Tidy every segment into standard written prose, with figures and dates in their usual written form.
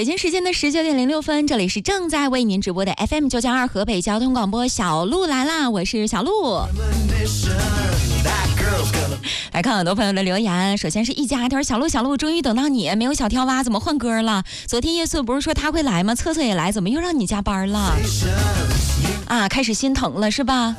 北京时间的19:06，这里是正在为您直播的 FM 992河北交通广播，小鹿来啦，我是小鹿。来看很多朋友的留言，首先是一家，他说小鹿终于等到你，没有小跳蛙怎么换歌了？昨天夜宿不是说他会来吗？策也来，怎么又让你加班了？啊，开始心疼了是吧？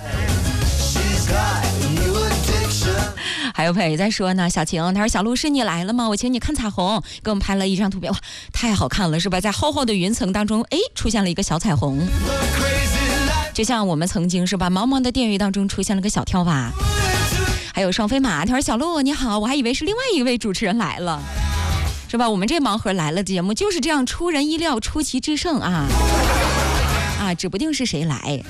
还有朋友也在说呢，小晴，他说小鹿是你来了吗？我请你看彩虹，给我们拍了一张图片，哇，太好看了是吧？在厚厚的云层当中，出现了一个小彩虹，就像我们曾经是吧，茫茫的电域当中出现了个小跳蛙。还有双飞马，他说小鹿你好，我还以为是另外一位主持人来了，是吧？我们这盲盒来了节目就是这样出人意料，出奇制胜啊，指不定是谁来。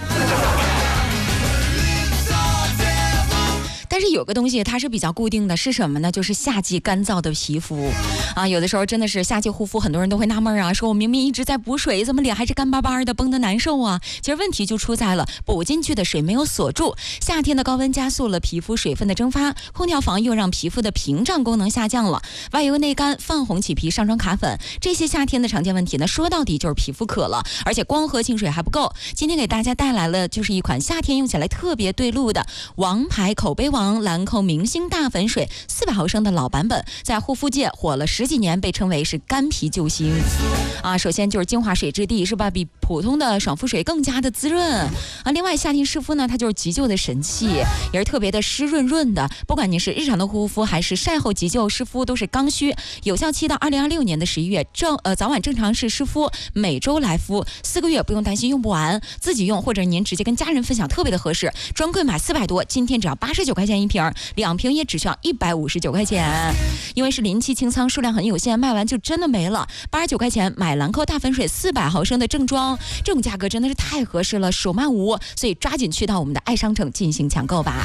但是有个东西它是比较固定的，是什么呢？就是夏季干燥的皮肤啊，有的时候真的是夏季护肤，很多人都会纳闷啊，说我明明一直在补水，怎么脸还是干巴巴的，绷得难受啊？其实问题就出在了补进去的水没有锁住，夏天的高温加速了皮肤水分的蒸发，空调房又让皮肤的屏障功能下降了，外油内干，泛红起皮，上妆卡粉，这些夏天的常见问题呢，说到底就是皮肤渴了，而且光喝清水还不够。今天给大家带来了就是一款夏天用起来特别对路的王牌口碑王兰蔻明星大粉水400毫升的老版本，在护肤界火了10几年，被称为是干皮救星啊。首先就是精华水质地是吧，比普通的爽肤水更加的滋润啊。另外夏天湿敷呢，它就是急救的神器，也是特别的湿润润的，不管您是日常的护肤还是晒后急救湿敷，都是刚需，有效期到2026年的11月，早晚正常是湿敷，每周来敷4个月，不用担心用不完，自己用或者您直接跟家人分享特别的合适。专柜买400多，今天只要89块钱一瓶，2瓶也只需要159块钱，因为是临期清仓，数量很有限，卖完就真的没了。89块钱买兰蔻大粉水400毫升的正装，这种价格真的是太合适了，手慢无，所以抓紧去到我们的爱商城进行抢购吧。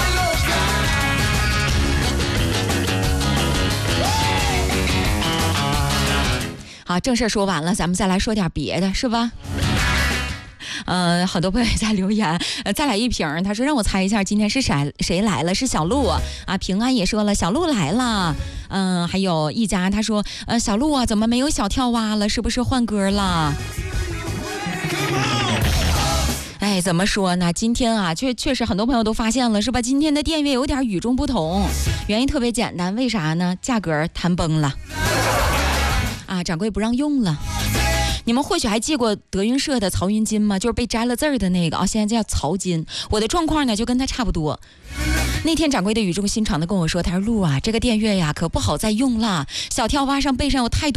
好，正事说完了，咱们再来说点别的，是吧？很多朋友也在留言，再来一瓶。他说让我猜一下今天是谁来了，是小鹿啊。平安也说了小鹿来了。还有一家他说小鹿啊，怎么没有小跳蛙了？是不是换歌了？怎么说呢？今天啊，确实很多朋友都发现了，是吧？今天的电乐有点与众不同，原因特别简单，为啥呢？价格谈崩了掌柜不让用了。你们或许还记过德云社的曹云金吗？就是被摘了字儿的那个现在叫曹金。我的状况呢就跟他差不多。那天掌柜的语重心长的跟我说，他说鹿啊，这个电乐呀可不好再用了，小跳蛙上背上有太多